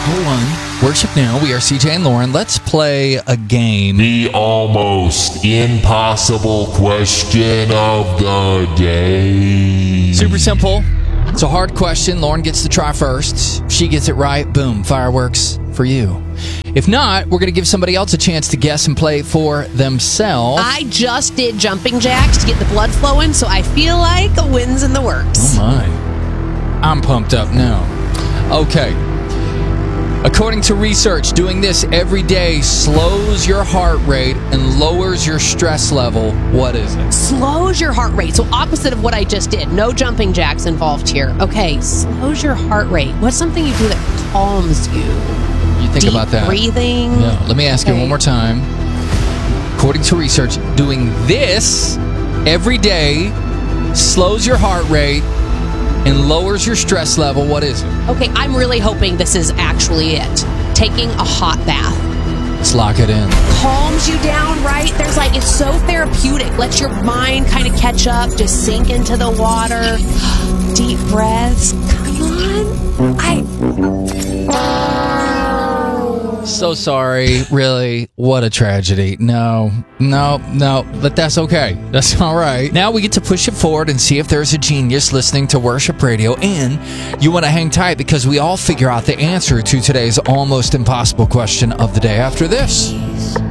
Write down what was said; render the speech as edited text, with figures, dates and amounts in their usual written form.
Hold on. Worship now. We are CJ and Lauren. Let's play a game. The almost impossible question of the day. Super simple. It's a hard question. Lauren gets to try first. If she gets it right, boom, fireworks for you. If not, we're going to give somebody else a chance to guess and play for themselves. I just did jumping jacks to get the blood flowing, so I feel like a win's in the works. Oh my. I'm pumped up now. Okay. According to research, doing this every day slows your heart rate and lowers your stress level. What is it? Slows your heart rate. So opposite of what I just did. No jumping jacks involved here. Okay, slows your heart rate. What's something you do that calms you? You think Deep about that. breathing? Yeah. Let me ask you one more time. According to research, doing this every day slows your heart rate and lowers your stress level. What is it? Okay, I'm really hoping this is actually it. Taking a hot bath. Let's lock it in. Calms you down, right? There's like, it's so therapeutic. Lets your mind kind of catch up, just sink into the water. Deep breaths. Come on. So sorry. Really, what a tragedy. No, but that's okay. That's all right. Now we get to push it forward and see if there's a genius listening to Worship Radio. And you want to hang tight because we all figure out the answer to today's almost impossible question of the day after this.